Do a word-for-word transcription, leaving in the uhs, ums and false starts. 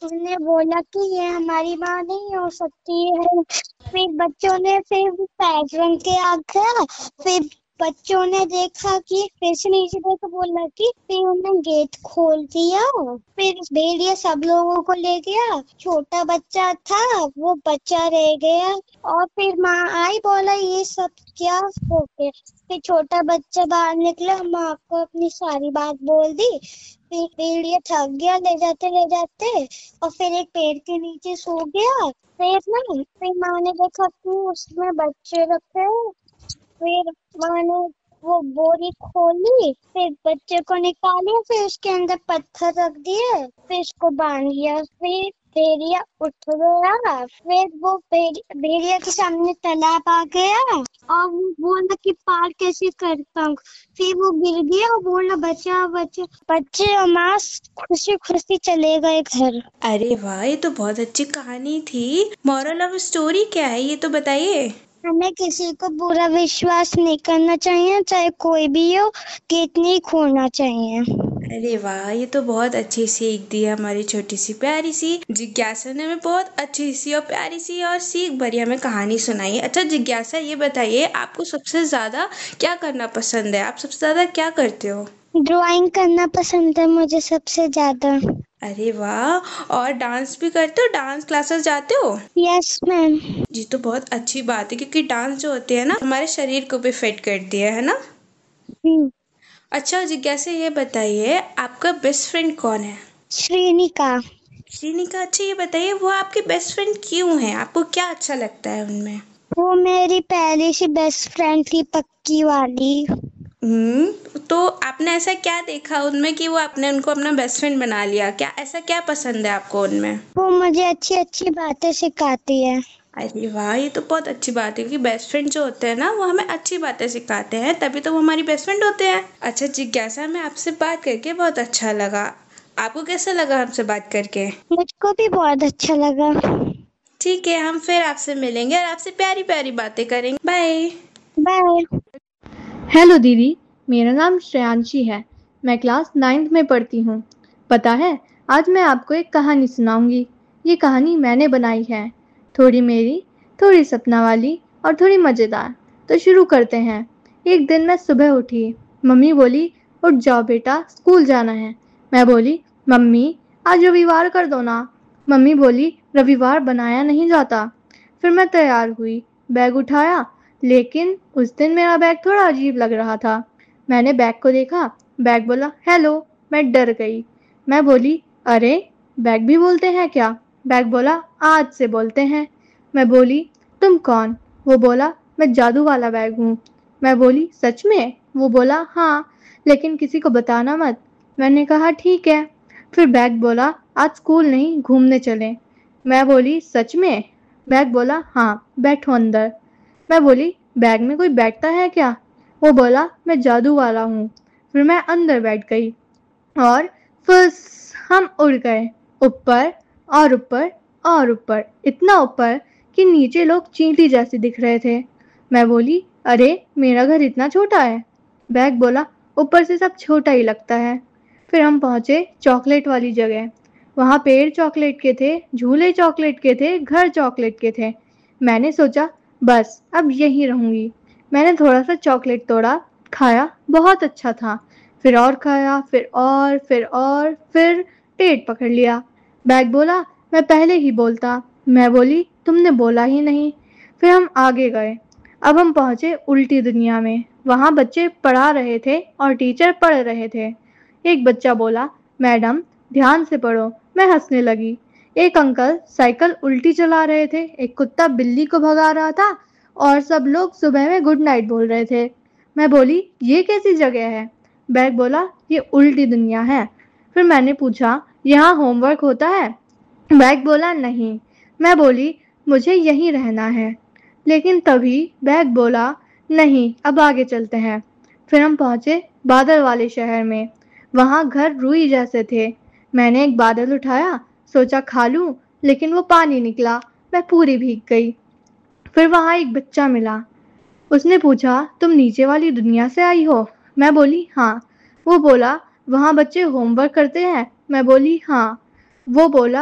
उसने बोला कि ये हमारी माँ नहीं हो सकती है। फिर बच्चों ने फिर पैर रंग के आ गया। फिर बच्चों ने देखा कि फिर से नीचे देखो बोला कि फिर उन्होंने गेट खोल दिया। फिर भेड़िया सब लोगों को ले गया। छोटा बच्चा था वो बच्चा रह गया। और फिर माँ आई बोला ये सब क्या हो गया। फिर छोटा बच्चा बाहर निकला माँ को अपनी सारी बात बोल दी। फिर भेड़िया थक गया ले जाते ले जाते और फिर एक पेड़ के नीचे सो गया। फिर ना फिर माँ ने देखा कि उसमें बच्चे रखे हैं। फिर माँ ने वो बोरी खोली। फिर बच्चे को निकाले। फिर उसके अंदर पत्थर रख दिए। फिर उसको बांध दिया। फिर भेड़िया उठ गया। फिर वो भेड़- भेड़िया के सामने तालाब आ गया। और वो बोला कि पार कैसे करता हूँ। फिर वो गिर गया और बोला बचा बचा। बच्चे और माँ खुशी खुशी चले गए घर। अरे वाह, ये तो बहुत अच्छी कहानी थी। मॉरल ऑफ स्टोरी क्या है ये तो बताइए। हमें किसी को बुरा विश्वास नहीं करना चाहिए चाहे कोई भी हो। कितनी नहीं खोना चाहिए। अरे वाह, ये तो बहुत अच्छी सीख दी है हमारी छोटी सी प्यारी सी जिज्ञासा ने हमें बहुत अच्छी सी और प्यारी सी और सीख भरी हमें कहानी सुनाई। अच्छा जिज्ञासा, ये बताइए आपको सबसे ज्यादा क्या करना पसंद है? आप सबसे ज्यादा क्या करते हो? ड्राइंग करना पसंद है मुझे सबसे ज्यादा। अरे वाह, और डांस भी करते हो? डांस क्लासेस जाते हो? Yes ma'am. जी, तो बहुत अच्छी बात है क्योंकि डांस जो होती है ना हमारे शरीर को भी फिट करती है है ना। हम्म, अच्छा जिज्ञासा, ये बताइए आपका बेस्ट फ्रेंड कौन है? श्रीनिका। श्रीनिका, अच्छा ये बताइए वो आपके बेस्ट फ्रेंड क्यों है? आपको क्या अच्छा लगता है उनमें? वो मेरी पहली सी बेस्ट फ्रेंड थी पक्की वाली। हम्म, तो आपने ऐसा क्या देखा उनमें कि वो आपने उनको अपना बेस्ट फ्रेंड बना लिया? क्या ऐसा क्या पसंद है आपको उनमें? वो मुझे अच्छी अच्छी बातें सिखाती है। अरे वाह, ये तो बहुत अच्छी बात है क्योंकि बेस्ट फ्रेंड जो होते हैं ना वो हमें अच्छी बातें सिखाते हैं, तभी तो वो हमारी बेस्ट फ्रेंड होते हैं। अच्छा जिज्ञासा, मैं आपसे बात करके बहुत अच्छा लगा। आपको कैसा लगा हमसे बात करके? मुझको भी बहुत अच्छा लगा। ठीक है, हम फिर आपसे मिलेंगे और आपसे प्यारी प्यारी बातें करेंगे। बाय। बाय। हेलो दीदी, मेरा नाम श्रेयांशी है। मैं क्लास नाइन्थ में पढ़ती हूँ। पता है, आज मैं आपको एक कहानी सुनाऊंगी। ये कहानी मैंने बनाई है, थोड़ी मेरी, थोड़ी सपना वाली और थोड़ी मज़ेदार। तो शुरू करते हैं। एक दिन मैं सुबह उठी। मम्मी बोली, उठ जाओ बेटा, स्कूल जाना है। मैं बोली, मम्मी आज रविवार कर दो ना। मम्मी बोली, रविवार बनाया नहीं जाता। फिर मैं तैयार हुई, बैग उठाया, लेकिन उस दिन मेरा बैग थोड़ा अजीब लग रहा था। मैंने बैग को देखा, बैग बोला हेलो। मैं डर गई। मैं बोली, अरे बैग भी बोलते हैं क्या? बैग बोला, आज से बोलते हैं। मैं बोली, तुम कौन? वो बोला, मैं जादू वाला बैग हूँ। मैं बोली, सच में? वो बोला, हाँ, लेकिन किसी को बताना मत। मैंने कहा ठीक है। फिर बैग बोला, आज स्कूल नहीं, घूमने चलें। मैं बोली, सच में? बैग बोला, हाँ, बैठो अंदर। मैं बोली, बैग में कोई बैठता है क्या? वो बोला, मैं जादू वाला हूँ। फिर मैं अंदर बैठ गई और फुस हम उड़ गए, ऊपर और ऊपर और ऊपर, इतना ऊपर कि नीचे लोग चींटी जैसे दिख रहे थे। मैं बोली, अरे मेरा घर इतना छोटा है। बैग बोला, ऊपर से सब छोटा ही लगता है। फिर हम पहुंचे चॉकलेट वाली जगह। वहाँ पेड़ चॉकलेट के थे, झूले चॉकलेट के थे, घर चॉकलेट के थे। मैंने सोचा बस अब यहीं रहूंगी। मैंने थोड़ा सा चॉकलेट तोड़ा, खाया, बहुत अच्छा था। फिर और खाया, फिर और फिर और फिर पेट पकड़ लिया। बैग बोला, मैं पहले ही बोलता। मैं बोली, तुमने बोला ही नहीं। फिर हम आगे गए। अब हम पहुंचे उल्टी दुनिया में। वहाँ बच्चे पढ़ा रहे थे और टीचर पढ़ रहे थे। एक बच्चा बोला, मैडम ध्यान से पढ़ो। मैं हंसने लगी। एक अंकल साइकिल उल्टी चला रहे थे, एक कुत्ता बिल्ली को भगा रहा था और सब लोग सुबह में गुड नाइट बोल रहे थे। मैं बोली, ये कैसी जगह है? बैग बोला, ये उल्टी दुनिया है। फिर मैंने पूछा, यहाँ होमवर्क होता है? बैग बोला, नहीं। मैं बोली, मुझे यहीं रहना है। लेकिन तभी बैग बोला, नहीं अब आगे चलते हैं। फिर हम पहुंचे बादल वाले शहर में। वहाँ घर रुई जैसे थे। मैंने एक बादल उठाया, सोचा खा लूं, लेकिन वो पानी निकला। मैं पूरी भीग गई। फिर वहाँ एक बच्चा मिला। उसने पूछा, तुम नीचे वाली दुनिया से आई हो? मैं बोली, हाँ। वो बोला, वहाँ बच्चे होमवर्क करते हैं? मैं बोली, हाँ। वो बोला,